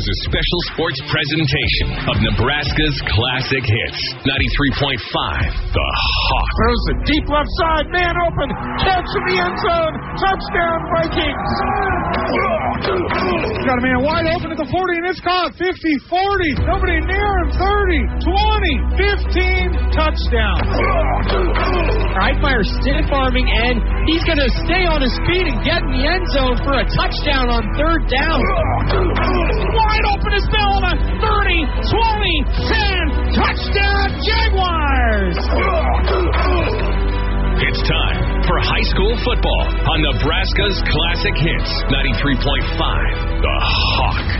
is a special sports presentation of Nebraska's classic hits. 93.5, The Hawk. Throws it deep left side, man open, catch in the end zone, touchdown Vikings. Got a man wide open at the 40, and it's caught. 50, 40, nobody near him. 30, 20, 15, touchdown. Reitmeyer stiff arming, and he's going to stay on his feet and get in the end zone for a touchdown on third down. Wide open is Bellama. 30, 20, 10, touchdown Jaguars. It's time for high school football on Nebraska's classic hits. 93.5, The Hawk.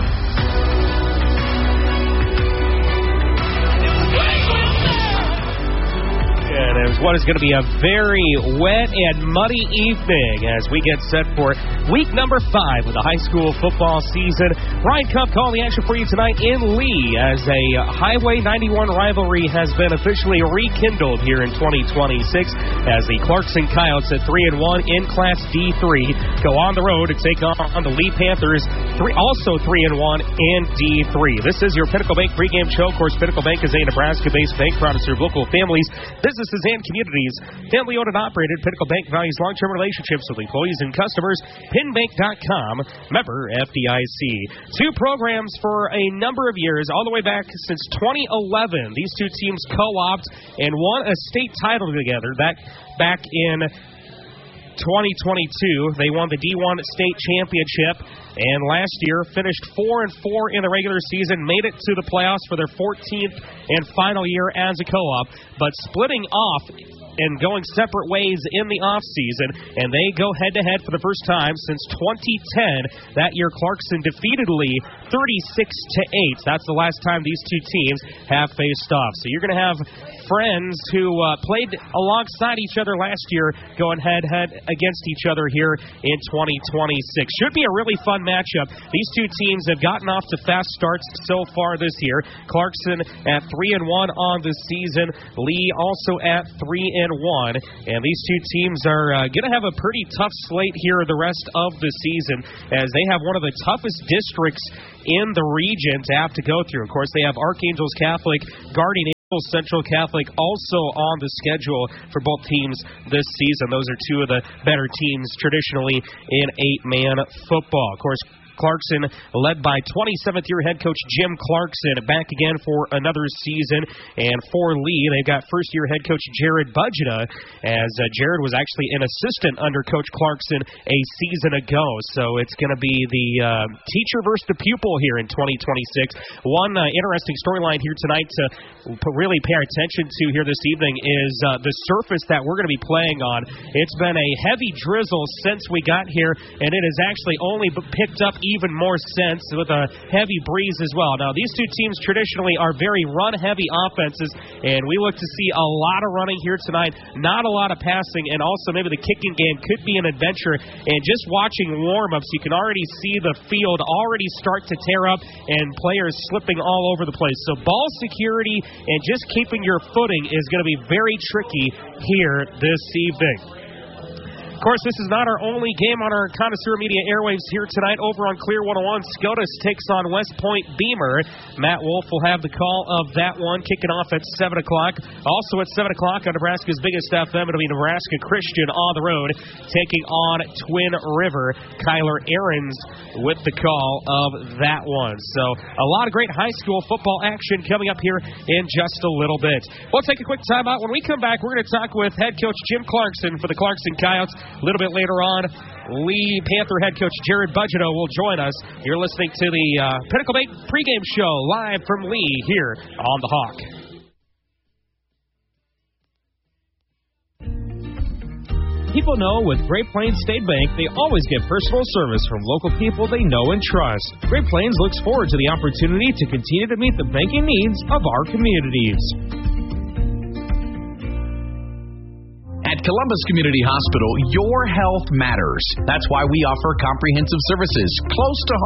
And it's what is going to be a very wet and muddy evening as we get set for week number 5 of the high school football season. Ryan Cup calling the action for you tonight in Lee as a Highway 91 rivalry has been officially rekindled here in 2026 as the Clarkson Coyotes at 3-1 in Class D3 go on the road to take on the Lee Panthers, also 3-1 in D3. This is your Pinnacle Bank pregame show. Of course, Pinnacle Bank is a Nebraska-based bank proud to serve local families, businesses, and communities. Family owned and operated, Pinnacle Bank values long-term relationships with employees and customers. PinBank.com, member FDIC. 2 programs for a number of years, all the way back since 2011. These 2 teams co-opted and won a state title together. That back in 2022, they won the D1 state championship, and last year finished 4-4 in the regular season, made it to the playoffs for their 14th and final year as a co-op, but splitting off and going separate ways in the offseason, and they go head-to-head for the first time since 2010. That year, Clarkson defeated Lee 36-8. That's the last time these 2 teams have faced off. So you're going to have friends who played alongside each other last year going head-to-head against each other here in 2026. Should be a really fun matchup. These 2 teams have gotten off to fast starts so far this year. Clarkson at 3-1 on the season. Lee also at 3-1. And these 2 teams are going to have a pretty tough slate here the rest of the season as they have one of the toughest districts in the region to have to go through. Of course, they have Archangels Catholic guarding Central Catholic also on the schedule for both teams this season. Those are 2 of the better teams traditionally in 8-man football. Of course, Clarkson, led by 27th-year head coach Jim Clarkson, back again for another season. And for Lee, they've got first-year head coach Jared Budgeta, as Jared was actually an assistant under Coach Clarkson a season ago. So it's going to be the teacher versus the pupil here in 2026. One interesting storyline here tonight to really pay attention to here this evening is the surface that we're going to be playing on. It's been a heavy drizzle since we got here, and it has actually only picked up even more sense with a heavy breeze as well. Now, these 2 teams traditionally are very run-heavy offenses, and we look to see a lot of running here tonight, not a lot of passing, and also maybe the kicking game could be an adventure. And just watching warm-ups, you can already see the field already start to tear up and players slipping all over the place. So ball security and just keeping your footing is going to be very tricky here this evening. Of course, this is not our only game on our Connoisseur Media airwaves here tonight. Over on Clear 101, SCOTUS takes on West Point Beamer. Matt Wolf will have the call of that one, kicking off at 7 o'clock. Also at 7 o'clock on Nebraska's biggest FM, it'll be Nebraska Christian on the road, taking on Twin River. Kyler Ahrens with the call of that one. So a lot of great high school football action coming up here in just a little bit. We'll take a quick timeout. When we come back, we're going to talk with head coach Jim Clarkson for the Clarkson Coyotes. A little bit later on, Lee Panther head coach Jared Budgeta will join us. You're listening to the Pinnacle Bank pregame show live from Lee here on the Hawk. People know with Great Plains State Bank, they always get personal service from local people they know and trust. Great Plains looks forward to the opportunity to continue to meet the banking needs of our communities. At Columbus Community Hospital, your health matters. That's why we offer comprehensive services close to home,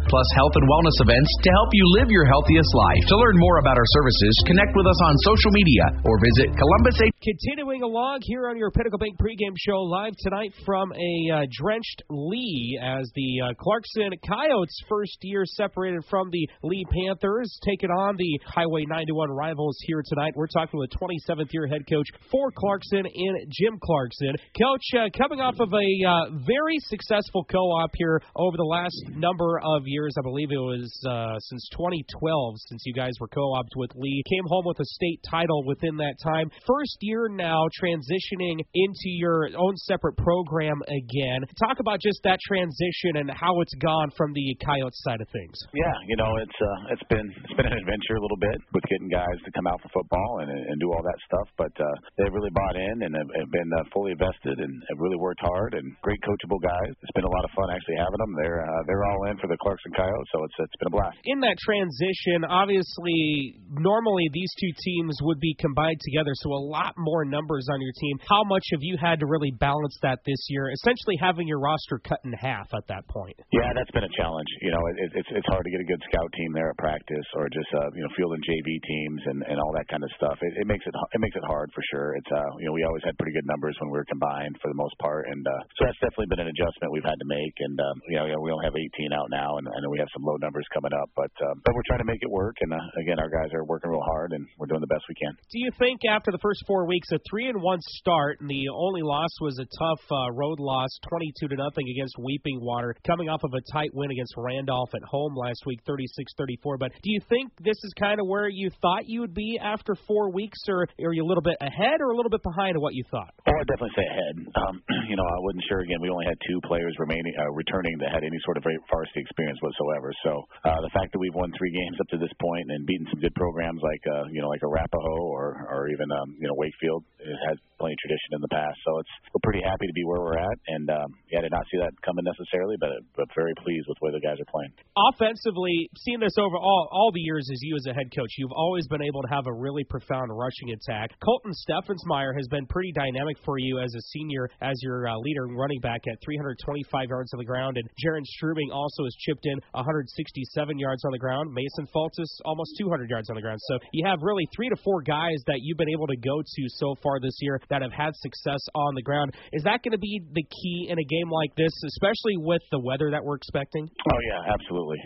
plus health and wellness events to help you live your healthiest life. To learn more about our services, connect with us on social media or visit Columbus. Continuing along here on your Pinnacle Bank pregame show live tonight from a drenched Lee as the Clarkson Coyotes first year separated from the Lee Panthers taking on the Highway 91 rivals here tonight. We're talking with 27th year head coach for Clarkson in Jim Clarkson. Coach, coming off of a very successful co-op here over the last number of years, I believe it was since 2012 since you guys were co-oped with Lee, came home with a state title within that time. First year now transitioning into your own separate program again. Talk about just that transition and how it's gone from the Coyotes side of things. Yeah, it's been an adventure a little bit with getting guys to come out for football and do all that stuff, but they've really bought in and have been fully invested and have really worked hard, and great coachable guys. It's been a lot of fun actually having them. They're all in for the Clarkson Coyotes, so it's been a blast. In that transition, obviously, normally these two teams would be combined together, so a lot more numbers on your team. How much have you had to really balance that this year, essentially having your roster cut in half at that point? Yeah, that's been a challenge. It's hard to get a good scout team there at practice, or just fielding JV teams and all that kind of stuff. It makes it hard for sure. It's we always had pretty good numbers when we were combined for the most part, and so that's definitely been an adjustment we've had to make. And we only have 18 out now, and I know we have some low numbers coming up, but we're trying to make it work. And again, our guys are working real hard, and we're doing the best we can. Do you think after the first 4 weeks, a 3-1 start, and the only loss was a tough road loss, 22-0 against Weeping Water, coming off of a tight win against Randolph at home last week, 36-34. But do you think this is kind of where you thought you would be after 4 weeks, or are you a little bit ahead or a little bit behind of what you thought? Oh, I'd definitely say ahead. I wasn't sure. Again, we only had 2 players returning that had any sort of varsity experience whatsoever. So the fact that we've won 3 games up to this point and beaten some good programs like Arapahoe or even Wakefield, it has plenty of tradition in the past. So we're pretty happy to be where we're at, and I did not see that coming necessarily, but very pleased with the way the guys are playing. Offensively, seeing this over all the years as you as a head coach, you've always been able to have a really profound rushing attack. Colton Steffensmeyer has been pretty dynamic for you as a senior, as your leader and running back at 325 yards on the ground, and Jaron Strubing also has chipped in 167 yards on the ground. Mason Faltis almost 200 yards on the ground. So you have really 3 to 4 guys that you've been able to go to so far this year that have had success on the ground. Is that going to be the key in a game like this, especially with the weather that we're expecting? Oh yeah, absolutely.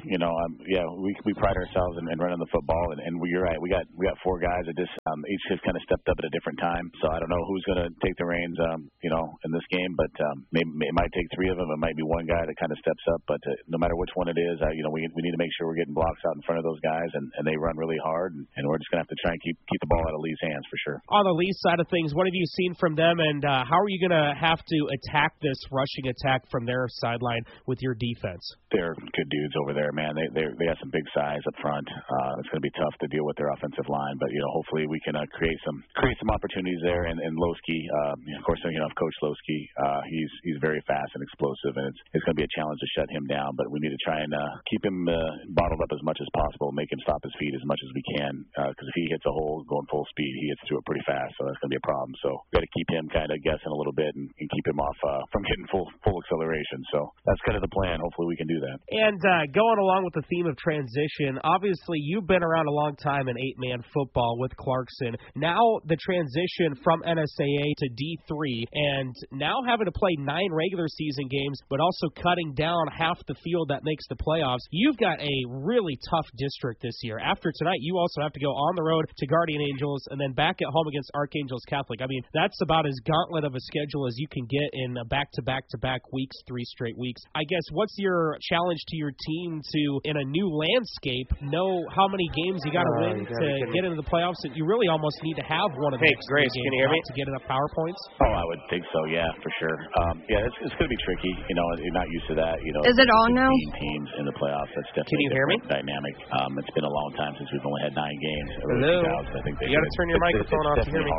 We pride ourselves in running the football, and you're right. We got 4 guys that just each has kind of stepped up at a different time. So I don't know who's going to take the reins, in this game, but maybe it might take 3 of them. It might be one guy that kind of steps up, but no matter which one it is, we need to make sure we're getting blocks out in front of those guys, and they run really hard, and we're just going to have to try and keep the ball out of Lee's hands for sure. On the Lee side of things, what have you seen from them, and how are you going to have to attack this rushing attack from their sideline with your defense? They're good dudes over there, man. They have some big size up front. It's going to be tough to deal with their offensive line, but hopefully we can create some opportunities there. And Lowski, of course, Coach Lowski, he's very fast and explosive, and it's going to be a challenge to shut him down. But we need to try and keep him bottled up as much as possible, make him stop his feet as much as we can, because if he hits a hole going full speed, he hits through it pretty fast, so that's going to be a problem. So we got to keep him kind of guessing a little bit and keep him off from getting full acceleration. So that's kind of the plan. Hopefully we can do that. And going along with the theme of transition, obviously you've been around a long time in 8-man football with Clarkson. Now the transition from NSAA to D3, and now having to play 9 regular season games, but also cutting down half the field that makes the playoffs. You've got a really tough district this year. After tonight, you also have to go on the road to Guardian Angels and then back at home against Archangels Catholic. I mean, that's about as gauntlet of a schedule as you can get in a back-to-back weeks, 3 straight weeks. I guess, what's your challenge to your team to, in a new landscape, know how many games you got to win to get into the playoffs? That you really almost need to have one of the next Grace, games can you hear me? to get enough power points. Oh, I would think so. Yeah, for sure. It's going to be tricky. You're not used to that. Is it on now? Teams in the playoffs. That's definitely Can you hear me? Dynamic. It's been a long time since we've only had 9 games. Hello. I think you got to turn your microphone off to hear me. Hard.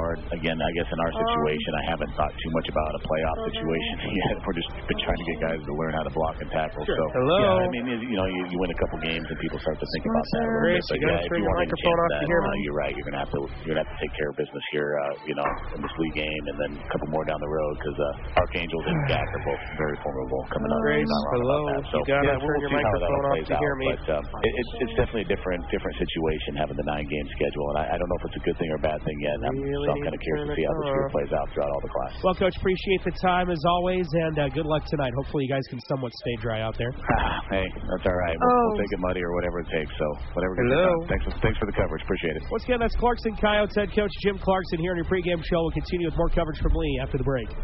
again, I guess in our situation, I haven't thought too much about a playoff situation yet. We're just been trying to get guys to learn how to block and tackle. Sure. So, Hello. yeah, I mean, you win a couple games and people start to think about that a little bit. But yeah, if you want any chance of that, you're right. You're gonna have to take care of business here, in this league game, and then a couple more down the road because Archangels and GAC are both very formidable coming up. Hello. So You gotta turn we'll your see how that microphone off plays to out. hear me. But it's definitely a different situation having the 9-game schedule, and I don't know if it's a good thing or a bad thing yet. So I'm kind of curious to see how this year plays out throughout all the classes. Well, Coach, appreciate the time as always, and good luck tonight. Hopefully, you guys can somewhat stay dry out there. Hey, that's all right. We'll take it muddy or whatever it takes. So whatever gets it done. Thanks for the coverage. Appreciate it. Once again, that's Clarkson Coyotes head coach Jim Clarkson here on your pregame show. We'll continue with more coverage from Lee after the break.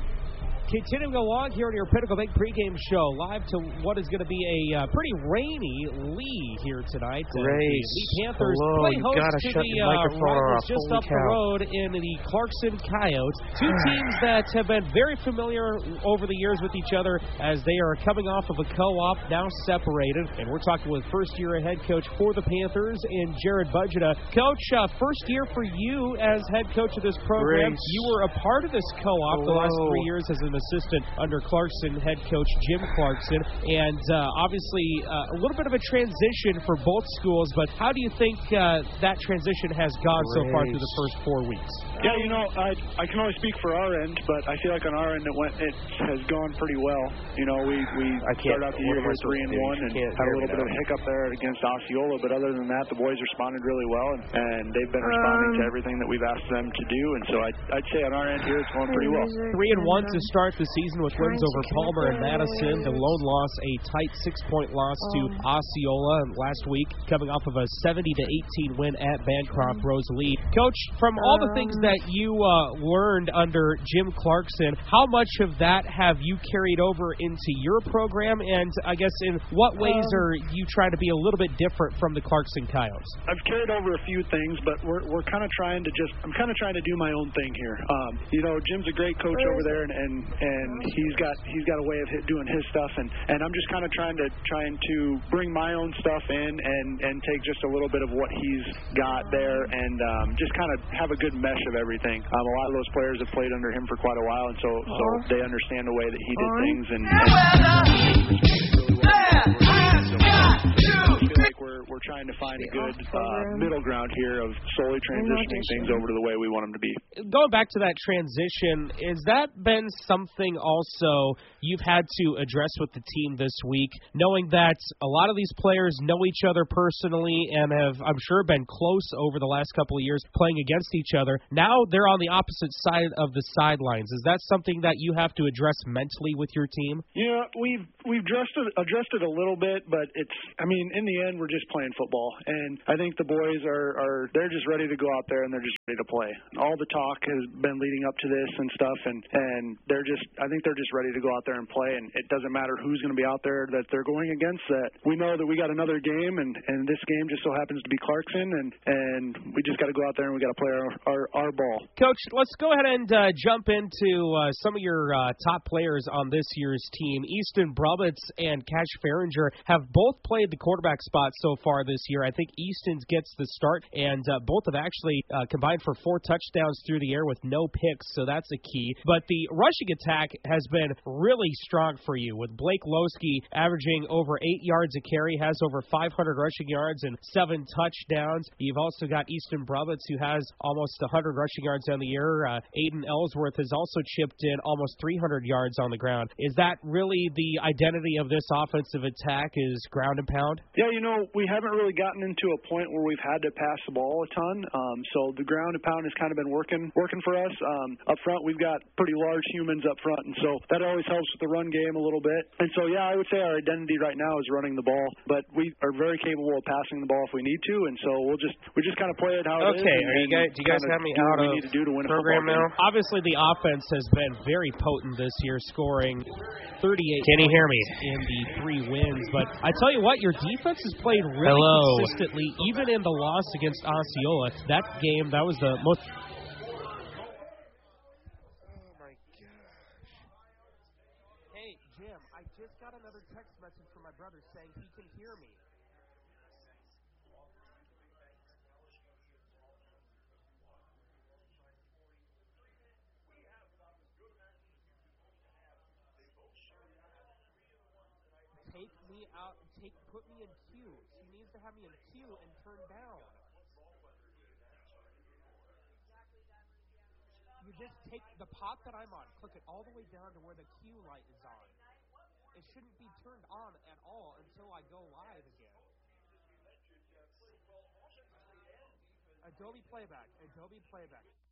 Continuing along here on your Pinnacle Bank pregame show, live to what is going to be a pretty rainy Lee here tonight. The Lee Panthers play host to the rivals just up the road in the Clarkson Coyotes. Two teams that have been very familiar over the years with each other as they are coming off of a co-op, now separated. And we're talking with first-year head coach for the Panthers in Jared Budgeta. Coach, first year for you as head coach of this program. You were a part of this co-op the last 3 years as an assistant under Clarkson head coach Jim Clarkson, and obviously a little bit of a transition for both schools, but how do you think that transition has gone so far through the first 4 weeks? Yeah, I can only speak for our end, but I feel like on our end it has gone pretty well. We started out the year here 3-1 and had a little bit of a hiccup there against Osceola, but other than that, the boys responded really well, and they've been responding to everything that we've asked them to do, and so I'd say on our end here it's going pretty well. 3-1 to start the season with wins over Palmer and Madison. The lone loss, a tight 6-point loss to Osceola last week, coming off of a 70-18 win at Bancroft Rosalie. Coach, from all the things that you learned under Jim Clarkson, how much of that have you carried over into your program, and I guess in what ways are you trying to be a little bit different from the Clarkson Coyotes? I've carried over a few things, but we're kind of trying to I'm kind of trying to do my own thing here. Jim's a great coach over there, and he's got a way of doing his stuff, and I'm just kind of trying to bring my own stuff in and take just a little bit of what he's got there, and just kind of have a good mesh of everything. A lot of those players have played under him for quite a while, and so they understand the way that he did things, and we're trying to find a good middle ground here of slowly transitioning things over to the way we want them to be. Going back to that transition, has that been something also you've had to address with the team this week, knowing that a lot of these players know each other personally and have, I'm sure, been close over the last couple of years playing against each other? Now they're on the opposite side of the sidelines. Is that something that you have to address mentally with your team? Yeah, we've adjusted a little bit, but in the end, we're just playing football, and I think the boys they're just ready to go out there and they're just ready to play. All the talk has been leading up to this and stuff, and I think they're just ready to go out there and play, and it doesn't matter who's going to be out there that they're going against. That we know that we got another game, and this game just so happens to be Clarkson, and we just got to go out there and we got to play our ball. Coach, let's go ahead and jump into some of your top players on this year's team. Easton Brubitz and Cash Farringer have both played the quarterback spot so far this year. I think Easton gets the start, and both have actually combined for 4 touchdowns through the air with no picks, so that's a key. But the rushing attack has been really strong for you, with Blake Losky averaging over 8 yards a carry, has over 500 rushing yards and 7 touchdowns. You've also got Easton Brubitz, who has almost 100 rushing yards on the year. Aiden Ellsworth has also chipped in almost 300 yards on the ground. Is that really the identity of this offensive attack, is ground and pound? Yeah, we haven't really gotten into a point where we've had to pass the ball a ton. So the ground and pound has kind of been working for us. Up front, we've got pretty large humans up front, and so that always helps with the run game a little bit. And so, yeah, I would say our identity right now is running the ball, but we are very capable of passing the ball if we need to, and so we just kind of play it how it is. Okay, do you guys have me out of the program now? Obviously, the offense has been very potent this year, scoring 38 Can you hear me? in the 3 wins. But I tell you what, your defense has played really consistently, even in the loss against Osceola. That game, that was the most... Jim, I just got another text message from my brother saying he can hear me. put me in queue. She needs to have me in queue and turn down. You just take the pot that I'm on, click it all the way down to where the queue light is on. It shouldn't be turned on at all until I go live again. Adobe Playback.